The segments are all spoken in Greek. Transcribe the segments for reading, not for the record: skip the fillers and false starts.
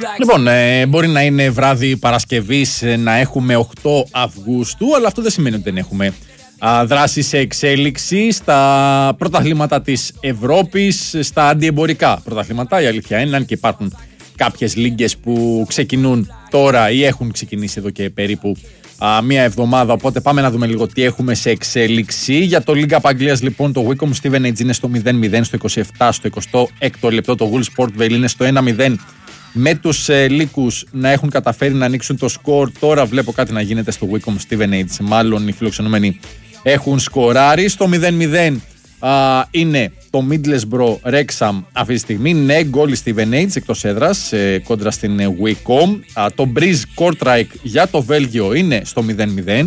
Λοιπόν, μπορεί να είναι βράδυ Παρασκευής, να έχουμε 8 Αυγούστου, αλλά αυτό δεν σημαίνει ότι δεν έχουμε δράση σε εξέλιξη στα πρωταθλήματα της Ευρώπης, στα αντιεμπορικά πρωταθλήματα. Η αλήθεια είναι, αν και υπάρχουν κάποιες λίγκες που ξεκινούν τώρα ή έχουν ξεκινήσει εδώ και περίπου μία εβδομάδα, οπότε πάμε να δούμε λίγο τι έχουμε σε εξέλιξη. Για το Λίγκα Αγγλίας λοιπόν, το Wycombe Stevenage είναι στο 0-0 στο 27, στο 26ο λεπτό το Hull Sport Vale είναι στο 1-0 με τους λύκους να έχουν καταφέρει να ανοίξουν το σκορ. Τώρα βλέπω κάτι να γίνεται στο Wycombe Stevenage, μάλλον οι φιλοξενούμενοι έχουν σκοράρει. Στο 0-0 είναι το Middlesbrough Wrexham αυτή τη στιγμή. Ναι, γκολ η Stevenage εκτός έδρας κόντρα στην Wycombe. Το Breeze Kortrijk για το Βέλγιο είναι στο 0-0.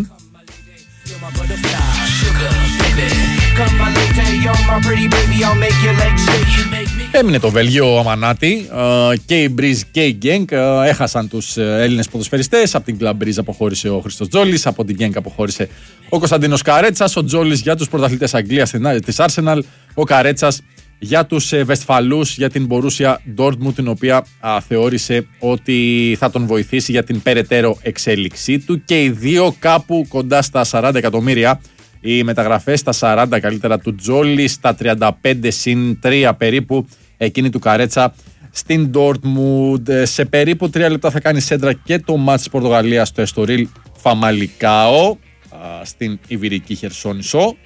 Έμεινε το Βέλγιο αμανάτι και η Breeze και η Genk έχασαν τους Έλληνες ποδοσφαιριστές. Από την Club Breeze αποχώρησε ο Χρήστος Τζόλης, από την Genk αποχώρησε ο Κωνσταντίνος Καρέτσας, ο Τζόλης για τους πρωταθλητές Αγγλίας της Arsenal, ο Καρέτσας για τους Βεσφαλούς, για την Borussia Dortmund, την οποία θεώρησε ότι θα τον βοηθήσει για την περαιτέρω εξέλιξή του, και οι δύο κάπου κοντά στα 40 εκατομμύρια. Οι μεταγραφές στα 40 καλύτερα του Τζόλη, στα 35 συν 3 περίπου εκείνη του Καρέτσα στην Dortmund. Σε περίπου 3 λεπτά θα κάνει σέντρα και το μάτς της Πορτογαλίας στο Εστορίλ Φαμαλικάο στην Ιβηρική Χερσόνησο.